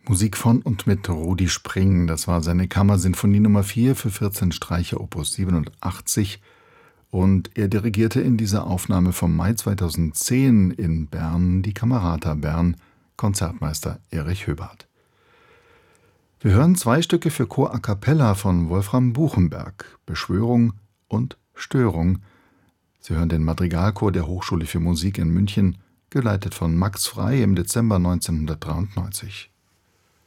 Musik von und mit Rudi Spring. Das war seine Kammersinfonie Nummer 4 für 14 Streicher Opus 87 und er dirigierte in dieser Aufnahme vom Mai 2010 in Bern die Camerata Bern, Konzertmeister Erich Höbart. Wir hören 2 Stücke für Chor a cappella von Wolfram Buchenberg, Beschwörung und Störung. Sie hören den Madrigalchor der Hochschule für Musik in München, geleitet von Max Frey im Dezember 1993.